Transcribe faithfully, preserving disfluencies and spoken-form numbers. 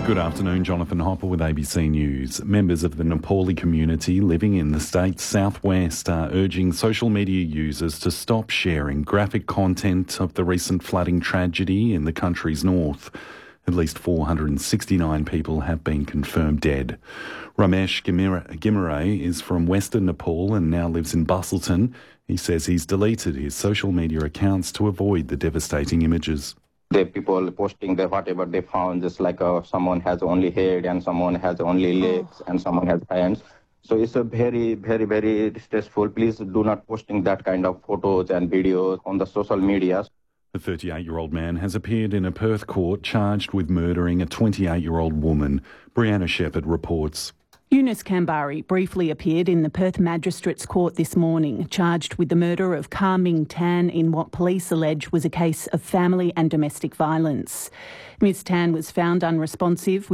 Good afternoon, Jonathan Hopper with A B C News. Members of the Nepali community living in the state's southwest are urging social media users to stop sharing graphic content of the recent flooding tragedy in the country's north. At least four hundred sixty-nine people have been confirmed dead. Ramesh Gimire is from Western Nepal and now lives in Busselton. He says he's deleted his social media accounts to avoid the devastating images. The people posting the whatever they found, just like uh, someone has only head and someone has only legs oh. and someone has hands. So it's a very, very, very stressful. Please do not posting that kind of photos and videos on the social media. A thirty-eight-year-old man has appeared in a Perth court charged with murdering a twenty-eight-year-old woman. Brianna Shepherd reports. Eunice Kambari briefly appeared in the Perth Magistrates Court this morning, charged with the murder of Kah Ming Tan in what police allege was a case of family and domestic violence. Miss Tan was found unresponsive